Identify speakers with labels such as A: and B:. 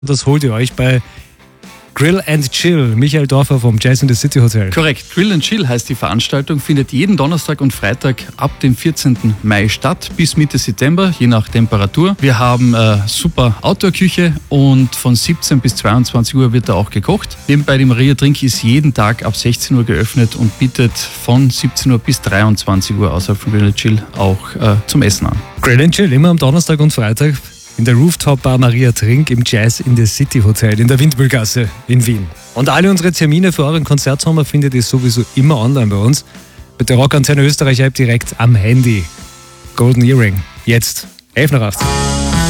A: Das holt ihr euch bei Grill and Chill. Michael Dorfer vom Jazz in the City Hotel.
B: Korrekt. Grill and Chill heißt die Veranstaltung, findet jeden Donnerstag und Freitag ab dem 14. Mai statt, bis Mitte September, je nach Temperatur. Wir haben super Outdoor-Küche und von 17 bis 22 Uhr wird da auch gekocht. Nebenbei die Maria Trink ist jeden Tag ab 16 Uhr geöffnet und bietet von 17 Uhr bis 23 Uhr außerhalb von Grill and Chill auch zum Essen an.
A: Grill and Chill immer am Donnerstag und Freitag in der Rooftop-Bar Maria Trink im Jazz in the City Hotel in der Windmühlgasse in Wien. Und alle unsere Termine für euren Konzertsommer findet ihr sowieso immer online bei uns. Mit der Rockantenne Österreich App direkt am Handy. Golden Earring. Jetzt 11 nach 8.